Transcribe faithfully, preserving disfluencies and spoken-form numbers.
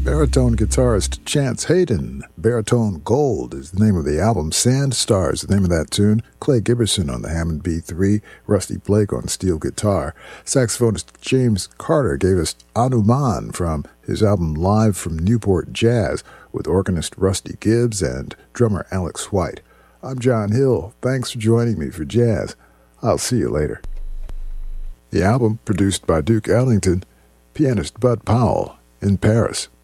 baritone guitarist Chance Hayden. Baritone Gold is the name of the album. Sand Stars, the name of that tune. Clay Giberson on the Hammond B three. Rusty Blake on steel guitar. Saxophonist James Carter gave us Anuman from his album Live from Newport Jazz with organist Rusty Gibbs and drummer Alex White. I'm John Hill. Thanks for joining me for jazz. I'll see you later. The album, produced by Duke Ellington, pianist Bud Powell in Paris.